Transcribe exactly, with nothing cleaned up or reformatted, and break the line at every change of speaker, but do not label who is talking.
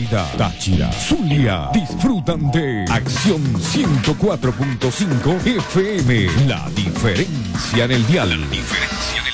Mérida, Táchira, Zulia disfrutan de Acción ciento cuatro punto cinco F M. La diferencia en el dial. La diferencia en el